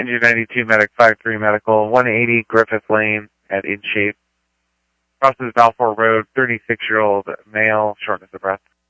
Engine 92, Medic 53 Medical, 180 Griffith Lane at In Shape. Crosses Balfour Road, 36-year-old male, shortness of breath.